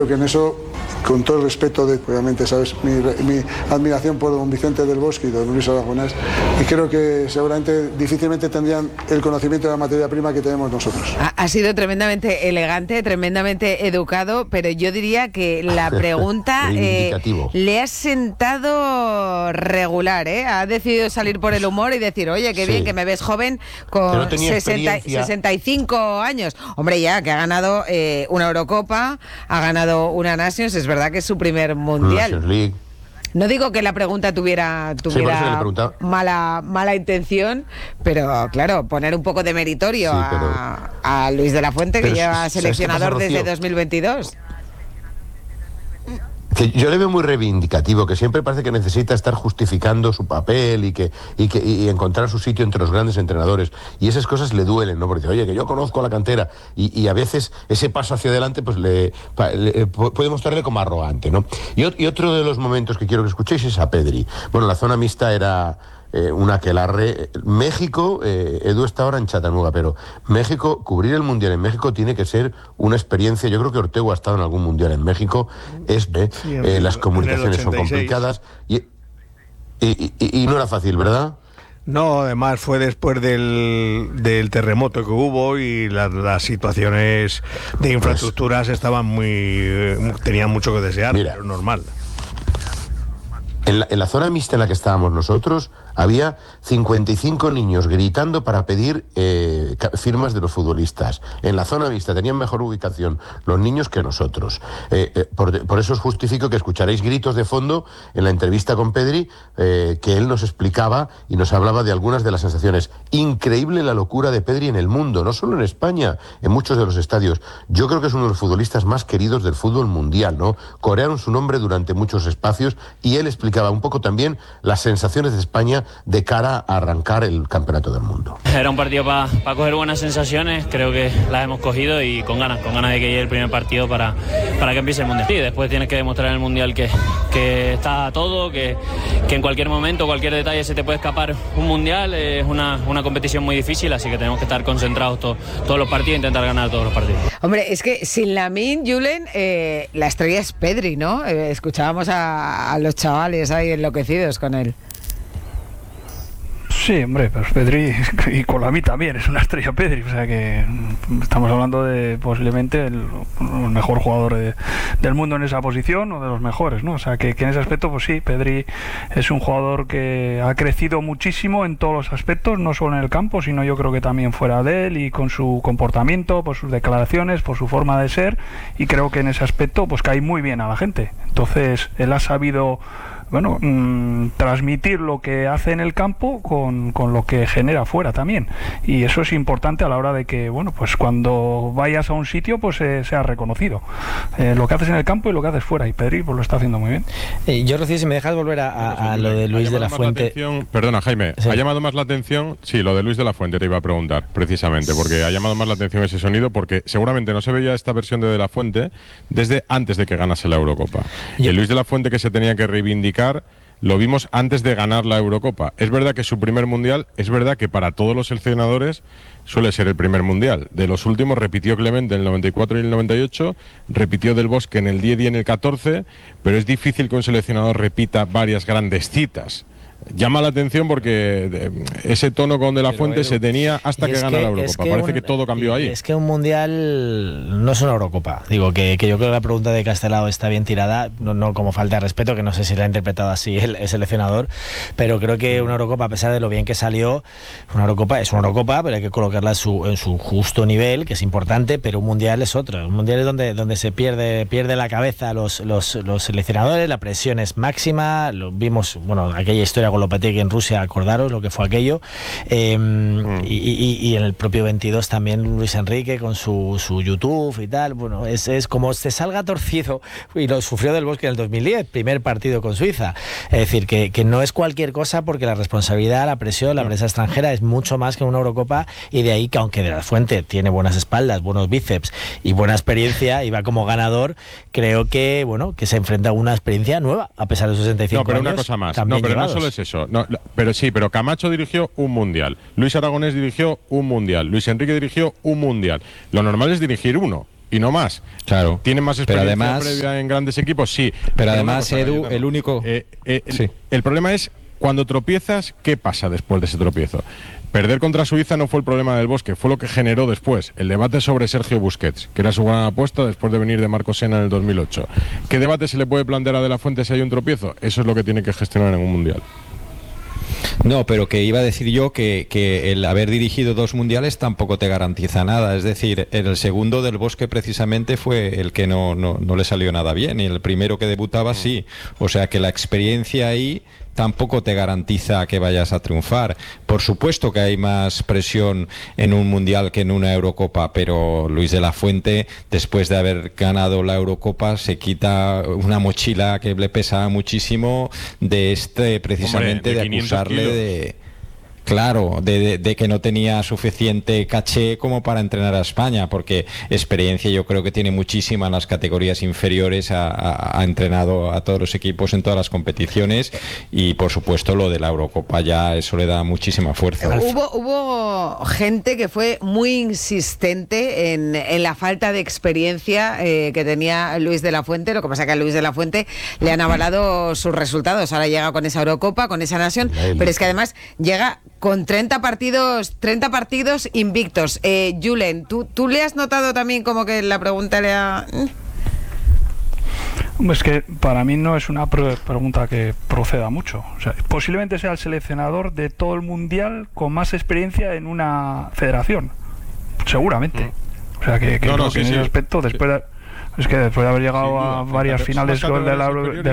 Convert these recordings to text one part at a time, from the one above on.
Que en eso, con todo el respeto obviamente, sabes, mi admiración por don Vicente del Bosque y don Luis Aragonés, y creo que seguramente difícilmente tendrían el conocimiento de la materia prima que tenemos nosotros. Ha sido tremendamente elegante, tremendamente educado, pero yo diría que la pregunta le ha sentado regular, ¿eh? Ha decidido salir por el humor y decir, oye, qué bien, que me ves joven con 65 años. Hombre, ya, que ha ganado una Eurocopa, ha ganado una Nations, es verdad que es su primer mundial. No digo que la pregunta tuviera mala intención, pero claro, poner un poco de meritorio a Luis de la Fuente, que lleva seleccionador desde 2022. Que yo le veo muy reivindicativo, que siempre parece que necesita estar justificando su papel y encontrar su sitio entre los grandes entrenadores, y esas cosas le duelen, ¿no? Porque oye, que yo conozco la cantera, y a veces ese paso hacia adelante pues le puede mostrarle como arrogante, ¿no? Y otro de los momentos que quiero que escuchéis es a Pedri. Bueno, la zona mixta era una aquelarre. México, Edu está ahora en Chattanooga, pero México, cubrir el Mundial en México tiene que ser una experiencia. Yo creo que Ortego ha estado en algún Mundial en México. Las comunicaciones son complicadas y no era fácil, ¿verdad? No, además fue después del terremoto que hubo y las situaciones de infraestructuras estaban tenían mucho que desear, pero es normal. En la zona mixta en la que estábamos nosotros había 55 niños gritando para pedir firmas de los futbolistas. En la zona mixta tenían mejor ubicación los niños que nosotros. Por eso os justifico que escucharéis gritos de fondo en la entrevista con Pedri, que él nos explicaba y nos hablaba de algunas de las sensaciones. Increíble la locura de Pedri en el mundo, no solo en España, en muchos de los estadios. Yo creo que es uno de los futbolistas más queridos del fútbol mundial, ¿no? Corearon su nombre durante muchos espacios y él explicaba un poco también las sensaciones de España de cara a arrancar el Campeonato del Mundo. Era un partido para coger buenas sensaciones, creo que las hemos cogido y con ganas de que llegue el primer partido para que empiece el Mundial. Y después tienes que demostrar en el Mundial que está todo, que en cualquier momento, cualquier detalle se te puede escapar un Mundial. Es una competición muy difícil, así que tenemos que estar concentrados todos los partidos e intentar ganar todos los partidos. Hombre, es que sin Lamine, Julen, la estrella es Pedri, ¿no? Escuchábamos a los chavales ahí enloquecidos con él. Sí, hombre, pues Pedri, y con la mí también, es una estrella Pedri, o sea que estamos hablando de posiblemente el mejor jugador del mundo en esa posición, o de los mejores, ¿no? O sea que en ese aspecto, pues sí, Pedri es un jugador que ha crecido muchísimo en todos los aspectos, no solo en el campo, sino yo creo que también fuera de él, y con su comportamiento, por sus declaraciones, por su forma de ser, y creo que en ese aspecto pues cae muy bien a la gente. Entonces, él ha sabido transmitir lo que hace en el campo con lo que genera fuera también, y eso es importante a la hora de que pues cuando vayas a un sitio pues sea reconocido lo que haces en el campo y lo que haces fuera, y Pedri pues lo está haciendo muy bien. Yo, Rocío, si me dejas volver a lo de Luis de la Fuente. Perdona, Jaime, sí. ¿Ha llamado más la atención? Sí, lo de Luis de la Fuente te iba a preguntar, precisamente, porque ha llamado más la atención ese sonido, porque seguramente no se veía esta versión de la Fuente desde antes de que ganase la Eurocopa. El Luis de la Fuente que se tenía que reivindicar lo vimos antes de ganar la Eurocopa. Es verdad que es su primer mundial, es verdad que para todos los seleccionadores suele ser el primer mundial. De los últimos repitió Clemente en el 94 y el 98, repitió Del Bosque en el 10 y en el 14, pero es difícil que un seleccionador repita varias grandes citas. Llama la atención porque ese tono con De la Fuente se tenía hasta que gana la Eurocopa. Parece que todo cambió ahí. Es que un mundial no es una Eurocopa. Digo que yo creo que la pregunta de Castelao está bien tirada, no como falta de respeto, que no sé si la ha interpretado así el seleccionador, pero creo que una Eurocopa, a pesar de lo bien que salió, una Eurocopa es una Eurocopa, pero hay que colocarla en su justo nivel, que es importante, pero un mundial es otro. Un mundial es donde se pierde la cabeza los seleccionadores, la presión es máxima. Lo vimos, aquella historia con Lopetegui en Rusia, acordaros lo que fue aquello, y en el propio 22 también Luis Enrique con su YouTube y tal. Es como se salga torcido, y lo sufrió Del Bosque en el 2010, primer partido con Suiza. Es decir, que no es cualquier cosa, porque la responsabilidad, la presión, la prensa extranjera es mucho más que una Eurocopa, y de ahí que aunque De la Fuente tiene buenas espaldas, buenos bíceps y buena experiencia y va como ganador, creo que se enfrenta a una experiencia nueva, a pesar de sus 65 años. No, pero una cosa más, pero no solo es eso. Pero Camacho dirigió un mundial, Luis Aragonés dirigió un mundial, Luis Enrique dirigió un mundial. Lo normal es dirigir uno. y no más. Claro. ¿Tiene más experiencia además, previa en grandes equipos? Sí. Pero además, Edu, el único... Sí. El problema es, cuando tropiezas, ¿qué pasa después de ese tropiezo? Perder contra Suiza no fue el problema del Bosque, fue lo que generó después el debate sobre Sergio Busquets, que era su gran apuesta después de venir de Marco Sena en el 2008. ¿Qué debate se le puede plantear a De la Fuente si hay un tropiezo? Eso es lo que tiene que gestionar en un mundial. No, pero que iba a decir yo que el haber dirigido 2 mundiales tampoco te garantiza nada. Es decir, en el segundo del Bosque precisamente fue el que no le salió nada bien, y el primero que debutaba sí. O sea que la experiencia ahí tampoco te garantiza que vayas a triunfar. Por supuesto que hay más presión en un mundial que en una Eurocopa, pero Luis de la Fuente, después de haber ganado la Eurocopa, se quita una mochila que le pesa muchísimo precisamente de acusarle de... Claro, de que no tenía suficiente caché como para entrenar a España, porque experiencia yo creo que tiene muchísima en las categorías inferiores, ha entrenado a todos los equipos en todas las competiciones, y por supuesto lo de la Eurocopa ya eso le da muchísima fuerza. Hubo gente que fue muy insistente en la falta de experiencia que tenía Luis de la Fuente. Lo que pasa es que a Luis de la Fuente le han avalado sus resultados. Ahora llega con esa Eurocopa, con esa Nación, pero es que además llega con 30 partidos invictos. Julen, ¿tú le has notado también como que la pregunta le ha...? Es que para mí no es una pregunta que proceda mucho. O sea, posiblemente sea el seleccionador de todo el mundial con más experiencia en una federación. Seguramente. O sea, que en ese aspecto, después de... Es que después de haber llegado a varias finales de la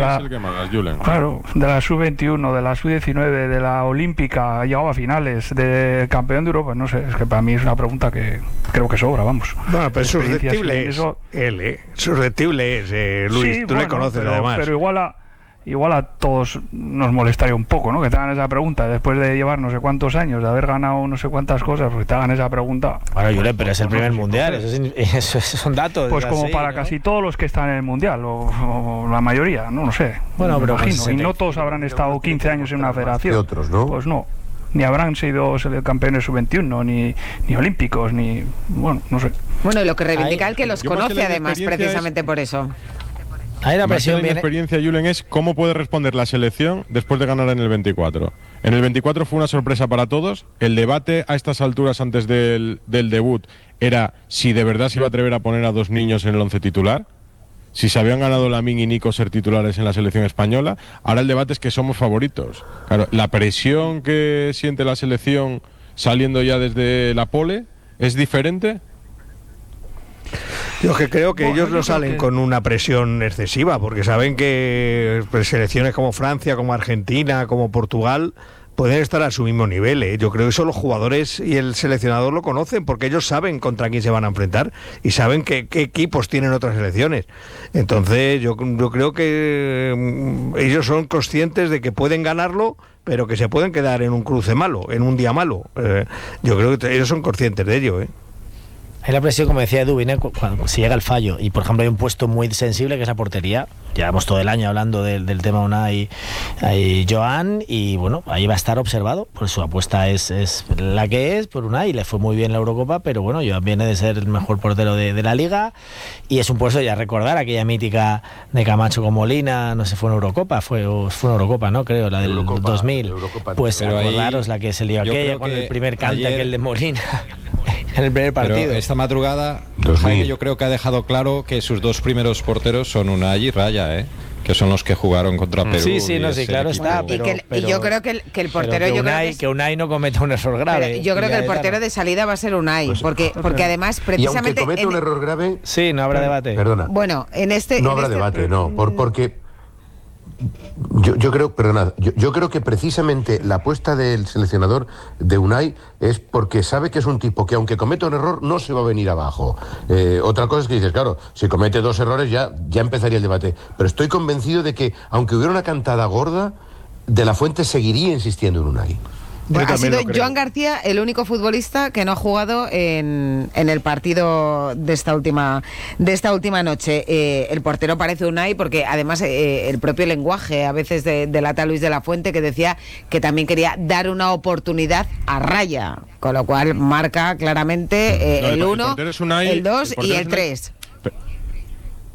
Sub-21, de la Sub-19, de la Olímpica, ha llegado a finales, de campeón de Europa, no sé, es que para mí es una pregunta que creo que sobra, vamos. Bueno, pero susceptible es él, susceptible es Luis, sí, tú le conoces además. Pero igual a todos nos molestaría un poco, ¿no? Que te hagan esa pregunta después de llevar no sé cuántos años, de haber ganado no sé cuántas cosas, porque te hagan esa pregunta. Bueno, Julen, pero es el primer mundial, esos son datos. Pues como para casi todos los que están en el mundial, o la mayoría, no sé. Bueno, pero imagino. Y no todos habrán estado 15 años en una federación. Y otros, ¿no? Pues no. Ni habrán sido campeones sub-21, ni olímpicos, ni... Bueno, no sé. Bueno, y lo que reivindica el que los conoce además, precisamente por eso. Ahí la presión viene. La experiencia, Julen, es cómo puede responder la selección después de ganar en el 24. En el 24 fue una sorpresa para todos. El debate a estas alturas antes del debut era si de verdad se iba a atrever a poner a 2 niños en el 11 titular, si se habían ganado Lamine y Nico ser titulares en la selección española. Ahora el debate es que somos favoritos. Claro, la presión que siente la selección saliendo ya desde la pole es diferente. Yo que creo que ellos no salen con una presión excesiva, porque saben que selecciones como Francia, como Argentina, como Portugal pueden estar a su mismo nivel, ¿eh? Yo creo que eso los jugadores y el seleccionador lo conocen, porque ellos saben contra quién se van a enfrentar y saben qué equipos tienen otras selecciones. Entonces yo creo que ellos son conscientes de que pueden ganarlo, pero que se pueden quedar en un cruce malo, en un día malo. Yo creo que ellos son conscientes de ello, ¿eh? Hay la presión, como decía Edu, viene cuando se llega el fallo, y por ejemplo hay un puesto muy sensible que es la portería. Llevamos todo el año hablando del tema Unai y Joan, y bueno, ahí va a estar observado, pues su apuesta es la que es por Unai. Le fue muy bien la Eurocopa, pero bueno, Joan viene de ser el mejor portero de la Liga, y es un puesto, ya recordar aquella mítica de Camacho con Molina, no sé, fue una Eurocopa, fue una Eurocopa, ¿no? Creo, la del Eurocopa, 2000, pues recordaros la que se lió aquella con el primer cante, aquel de Molina en el primer partido. Pero esta madrugada, Jaime, yo creo que ha dejado claro que sus 2 primeros porteros son Unai y Raya, que son los que jugaron contra Perú. Sí, no, sí, claro está. Y yo creo que el portero... Que Unai no cometa un error grave. Yo creo que el portero de salida va a ser Unai, porque además precisamente... Y aunque cometa un error grave... Sí, no habrá debate. Perdona. Bueno, no habrá debate, no, porque... Yo creo que precisamente la apuesta del seleccionador de Unai es porque sabe que es un tipo que aunque cometa un error no se va a venir abajo. Otra cosa es que dices, claro, si comete 2 errores ya empezaría el debate, pero estoy convencido de que aunque hubiera una cantada gorda, De la Fuente seguiría insistiendo en Unai. Bueno, ha sido Joan García el único futbolista que no ha jugado en el partido de esta última noche. El portero parece Unai, porque además el propio lenguaje a veces delata a Luis de la Fuente, que decía que también quería dar una oportunidad a Raya, con lo cual marca claramente el 1, el 2 y el 3.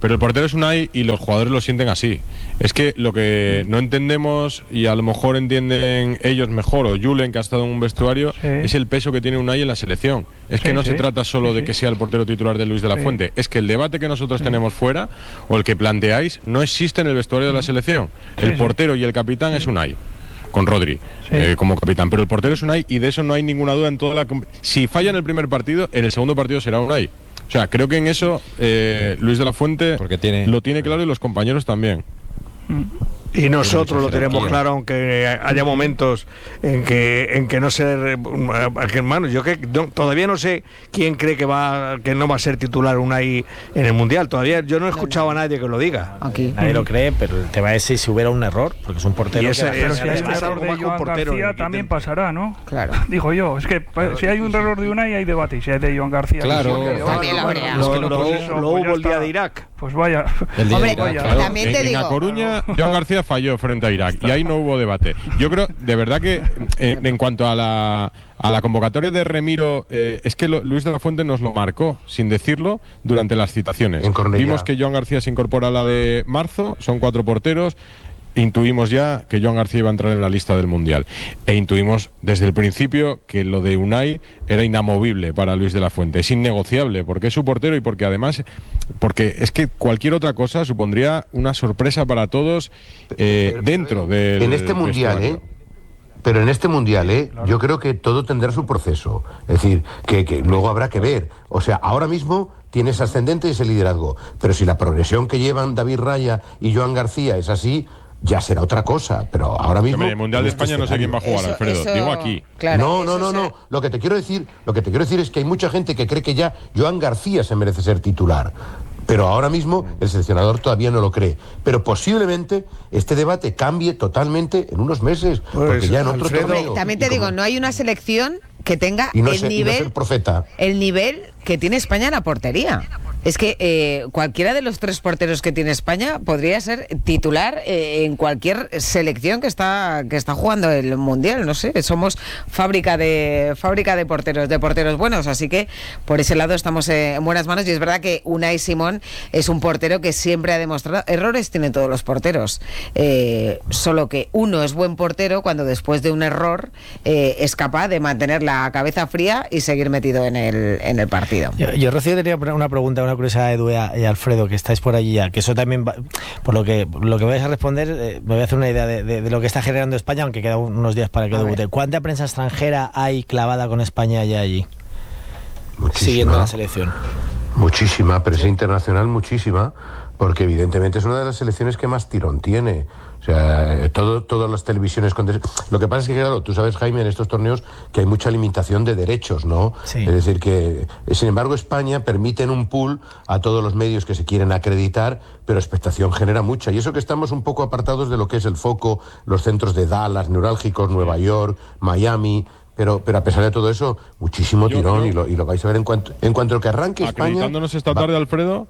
Pero el portero es Unai y los jugadores lo sienten así. Es que lo que no entendemos, y a lo mejor entienden ellos mejor, o Julen, que ha estado en un vestuario, es el peso que tiene Unai en la selección. Es que no se trata solo de que sea el portero titular de Luis de la Fuente, es que el debate que nosotros tenemos fuera, o el que planteáis, no existe en el vestuario de la selección. El portero y el capitán es Unai, con Rodri como capitán, pero el portero es Unai, y de eso no hay ninguna duda en toda la... Si falla en el primer partido, en el segundo partido será Unai. O sea, creo que en eso Luis de la Fuente lo tiene claro, y los compañeros también. Y nosotros lo tenemos claro, aunque haya momentos en que no sé, hermanos, todavía no sé quién cree que no va a ser titular Unai en el Mundial. Todavía yo no he escuchado a nadie que lo diga. Nadie lo cree, pero el tema es si hubiera un error, porque es un portero. Pero si hay un error de Joan García también pasará, ¿no? Claro. Digo yo, es que si hay un error de Unai hay debate, y si hay de Joan García... Claro, lo hubo el día de Irak. Pues vaya. Hombre, también te digo... En A Coruña, Joan García falló frente a Irak, y ahí no hubo debate. Yo creo, de verdad, que en cuanto a la convocatoria de Remiro, es que Luis de la Fuente nos lo marcó, sin decirlo, durante las citaciones. Vimos que Joan García se incorpora a la de marzo, son 4 porteros. Intuimos ya que Joan García iba a entrar en la lista del Mundial, e intuimos desde el principio que lo de Unai era inamovible para Luis de la Fuente, es innegociable, porque es su portero, y porque además, porque es que cualquier otra cosa supondría una sorpresa para todos dentro del en este Mundial, pero en este Mundial, yo creo que todo tendrá su proceso, es decir, que luego habrá que ver, o sea, ahora mismo tienes ascendente ese liderazgo, pero si la progresión que llevan David Raya y Joan García es así, ya será otra cosa, pero ahora mismo... El Mundial de España no sé quién va a jugar, Alfredo, digo aquí. Claro, no. Lo que te quiero decir es que hay mucha gente que cree que ya Joan García se merece ser titular. Pero ahora mismo el seleccionador todavía no lo cree. Pero posiblemente este debate cambie totalmente en unos meses, porque ya en otro torneo... También te digo, no hay una selección que tenga el nivel que tiene España en la portería. Es que cualquiera de los 3 porteros que tiene España podría ser titular en cualquier selección que está jugando el Mundial. No sé, somos fábrica de porteros buenos, así que por ese lado estamos en buenas manos. Y es verdad que Unai Simón es un portero que siempre ha demostrado, errores tienen todos los porteros, solo que uno es buen portero cuando después de un error es capaz de mantener la cabeza fría y seguir metido en el partido. Yo Rocío, tenía una pregunta, una curiosidad, Edu y Alfredo, que estáis por allí ya, que eso también va, por lo que vais a responder, me voy a hacer una idea de lo que está generando España, aunque quedan unos días para que debute. ¿Cuánta prensa extranjera hay clavada con España ya allí? Muchísima, siguiendo la selección. Muchísima, prensa internacional muchísima, porque evidentemente es una de las selecciones que más tirón tiene. O sea, todas las televisiones... Lo que pasa es que, claro, tú sabes, Jaime, en estos torneos que hay mucha limitación de derechos, ¿no? Sí. Es decir, que, sin embargo, España permite en un pool a todos los medios que se quieren acreditar, pero expectación genera mucha. Y eso que estamos un poco apartados de lo que es el foco, los centros de Dallas, neurálgicos, Nueva York, Miami... Pero a pesar de todo eso, muchísimo tirón, y lo vais a ver en cuanto que arranque España... Acreditándonos esta tarde, Alfredo...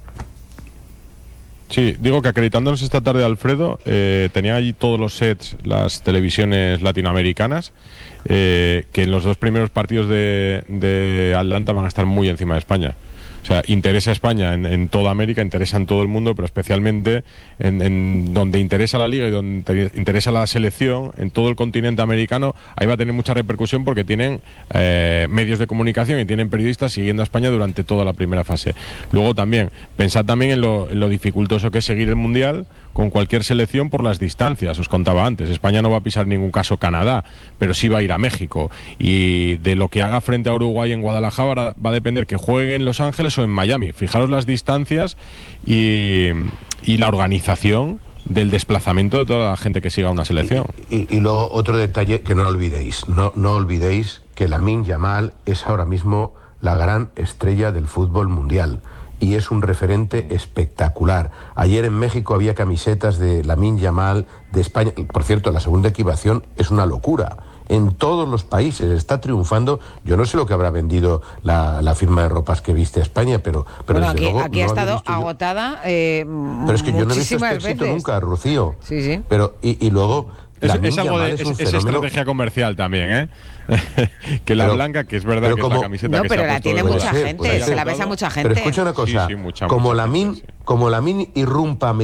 Sí, digo que acreditándonos esta tarde, Alfredo, tenía allí todos los sets, las televisiones latinoamericanas, que en los 2 primeros partidos de Atlanta van a estar muy encima de España. O sea, interesa a España en toda América, interesa en todo el mundo, pero especialmente en donde interesa la Liga y donde interesa la selección, en todo el continente americano, ahí va a tener mucha repercusión porque tienen medios de comunicación y tienen periodistas siguiendo a España durante toda la primera fase. Luego también, pensad también en lo dificultoso que es seguir el Mundial con cualquier selección por las distancias. Os contaba antes, España no va a pisar en ningún caso Canadá, pero sí va a ir a México, y de lo que haga frente a Uruguay en Guadalajara va a depender que juegue en Los Ángeles o en Miami. Fijaros las distancias y la organización del desplazamiento de toda la gente que siga una selección. Y luego otro detalle que no olvidéis, no olvidéis que Lamine Yamal es ahora mismo la gran estrella del fútbol mundial. Y es un referente espectacular. Ayer en México había camisetas de Lamine Yamal, de España. Por cierto, la segunda equipación es una locura. En todos los países está triunfando. Yo no sé lo que habrá vendido la firma de ropas que viste a España, pero bueno, desde luego, aquí ha estado agotada pero es que yo no he visto este éxito nunca, Rocío. Sí. Pero y luego Es algo de estrategia comercial también, ¿eh? Que la blanca, que es verdad que es la camiseta que pero se ha la tiene mucha gente, se la besa mucha gente. Pero escucha una cosa, como Lamine irrumpa